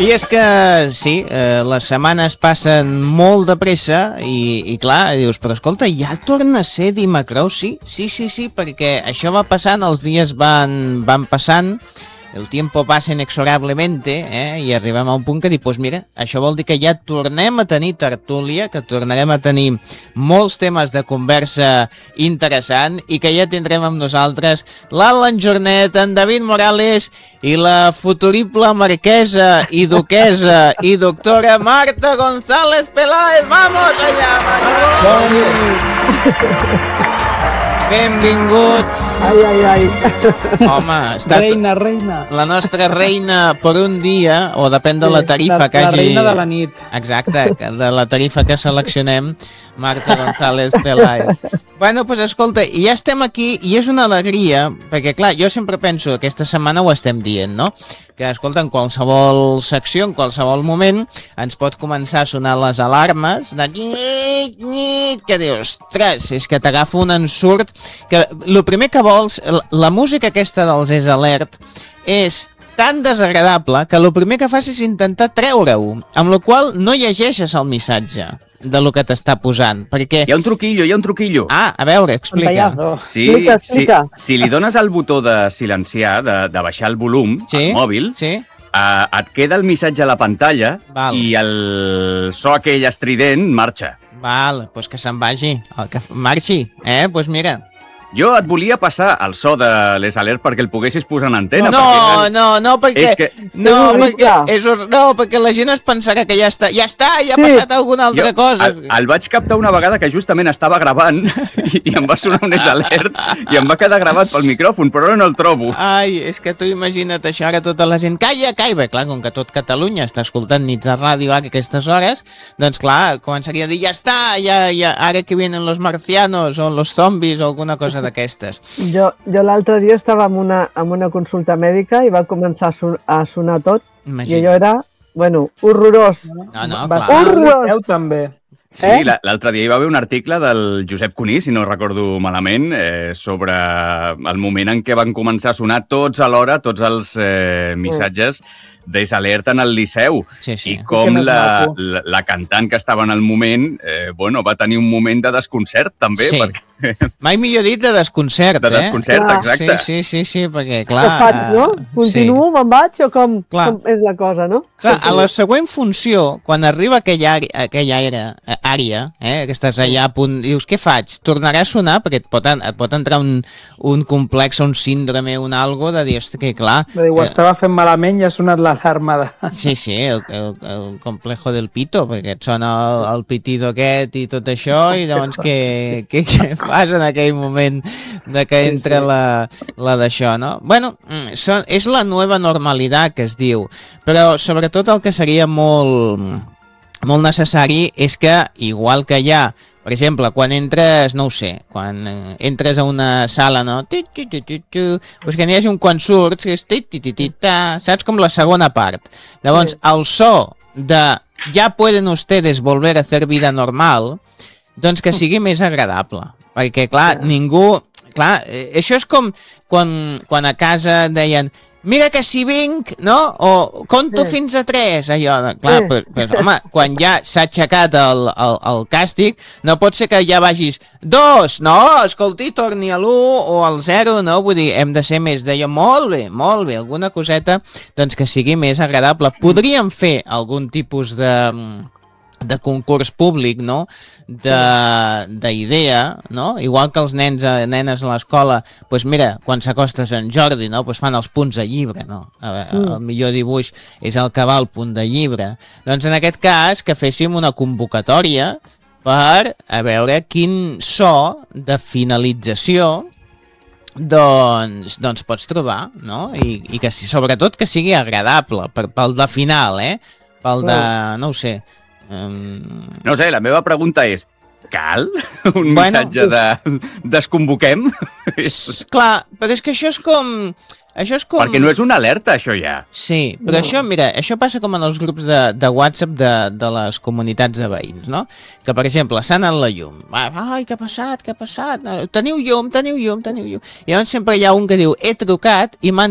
I és que, sí, les setmanes passen molt de pressa i clar, dius, però escolta, ja torna a ser dimecres, sí, perquè això va passant, els dies van passant, el tiempo passa inexorablemente, i arribem a un punt que dic, doncs mira, això vol dir que ja tornem a tenir tertúlia, que tornarem a tenir molts temes de conversa interessant i que ja tindrem amb nosaltres l'Alan Jornet, en David Morales i la futurible marquesa i duquesa i doctora Marta González Peláez. ¡Vamos allá! Benvinguts. Ai. Home, està Reina. la nostra reina per un dia, o depèn de la tarifa que hagi... La reina de la nit. Exacte, de la tarifa que seleccionem, Marta González Peláez. Bueno, doncs escolta, ja estem aquí i és una alegria, perquè clar, jo sempre penso, aquesta setmana ho estem dient, no? Que, escolta, en qualsevol secció, en qualsevol moment, ens pot començar a sonar les alarmes, de nyit, que dius, ostres, és que t'agafa un ensurt, que el primer que vols, la música aquesta dels És Alert, és tan desagradable que el primer que fas és intentar treure-ho, amb la qual no llegeixes el missatge de lo que t'està posant, perquè... Hi ha un truquillo. Ah, a veure, explica. Sí, explica. si li dones al botó de silenciar, de baixar el volum al mòbil, et queda el missatge a la pantalla. Val. I el so aquell estrident marxa. Val, doncs que se'n vagi, que marxi, doncs mira... Jo et volia passar el so de l'És Alert perquè el poguessis posar en antena. No, perquè... És que... perquè la gent es pensarà que ja ha passat alguna altra cosa. El vaig captar una vegada que justament estava gravant i em va sonar un És Alert i em va quedar gravat pel micròfon, però ara no el trobo. Ai, és que tu imagina't això, ara tota la gent calla. Bé, clar, com que tot Catalunya està escoltant nits de ràdio a aquestes hores, doncs clar, començaria a dir, ja està, ara que vienen los marcianos o los zombis o alguna cosa d'aquestes. Jo l'altre dia estava en una consulta mèdica i va començar a sonar tot. I allò era, horrorós. No, clar. Horrorós. També. Sí, l'altre dia hi va haver un article del Josep Cuní, si no recordo malament, sobre el moment en què van començar a sonar tots alhora, tots els missatges d'És Alert en el Liceu. Sí. I com la cantant que estava en el moment, va tenir un moment de desconcert, també. Sí. Perquè... Mai millor dit de desconcert, De desconcert, exacte. Sí, perquè, clar... Què faig, no? Continuo, me'n vaig, o com és la cosa, no? Clar, a la següent funció, quan arriba aquella àrea, que estàs allà a punt, dius, què faig? Tornarà a sonar? Perquè et pot entrar un complex, un síndrome, un algo de dir, hosti, que clar... Ho estava fent malament i ha sonat l'alarma de... Sí, el complejo del pito, perquè et sona el pitido aquest i tot això, i llavors què fas en aquell moment de que entra la d'això, no? Bueno, és la nova normalitat que es diu, però sobretot el que seria molt necessari és que, igual que hi ha, per exemple, quan entres, no ho sé, quan entres a una sala, no? Pues que n'hi hagi un quan surts, que és saps, com la segona part. Llavors, el so de ja pueden ustedes volver a hacer vida normal, doncs que sigui més agradable. Perquè, clar, ningú... Clar, això és com quan a casa deien mira que si vinc, no? O conto fins a 3, allò. Clar, però home, quan ja s'ha aixecat el càstig, no pot ser que ja vagis 2, no, escolti, torni a l'1 o al 0, no? Vull dir, hem de ser més d'allò, molt bé, alguna coseta, doncs que sigui més agradable. Podríem fer algun tipus de concurs públic, no? D'idea, no? Igual que els nens i nenes a l'escola, doncs mira, quan s'acosta Sant Jordi, no? Doncs fan els punts de llibre, no? El millor dibuix és el que va al punt de llibre. Doncs en aquest cas que féssim una convocatòria per a veure quin so de finalització doncs pots trobar, no? I que sobretot que sigui agradable, pel de final, pel de, no ho sé. No sé, la meva pregunta és, cal un missatge de desconvoquem? Clar, però és que això és com... Perquè no és una alerta, això ja. Sí, però això, mira, això passa com en els grups de WhatsApp de les comunitats de veïns, no? Que, per exemple, s'ha anat la llum. Ai, què ha passat? Teniu llum. I llavors sempre hi ha un que diu, he trucat i m'han